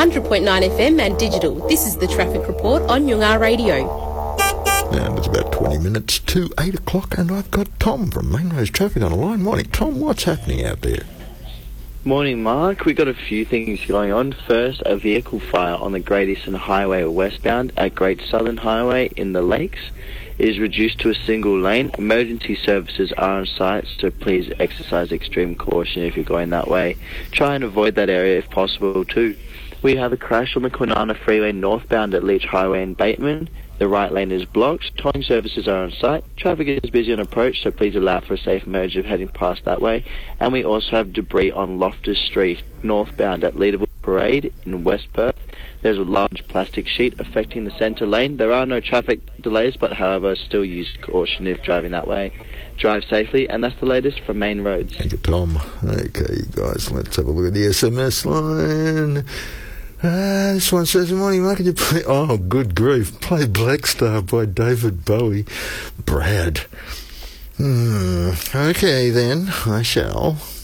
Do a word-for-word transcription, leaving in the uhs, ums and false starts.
hundred point nine F M and digital. This is the Traffic Report on Yungar Radio. And it's about twenty minutes to eight o'clock, and I've got Tom from Main Roads Traffic on the line. Morning, Tom. What's happening out there? Morning, Mark. We've got a few things going on. First, a vehicle fire on the Great Eastern Highway westbound at Great Southern Highway in the Lakes. It is reduced to a single lane. Emergency services are on site, so please exercise extreme caution if you're going that way. Try and avoid that area if possible too. We have a crash on the Kwinana Freeway northbound at Leach Highway in Bateman. The right lane is blocked. Towing services are on site. Traffic is busy on approach, so please allow for a safe merge if heading past that way. And we also have debris on Loftus Street, northbound at Leaderville Parade in West Perth. There's a large plastic sheet affecting the centre lane. There are no traffic delays, but however, still use caution if driving that way. Drive safely, and that's the latest from Main Roads. Thank you, Tom. Okay, guys, let's have a look at the S M S line. Uh, this one says, morning, Mark, could you play... Oh, good grief. Play Black Star by David Bowie. Brad. Hmm. Okay, then. I shall.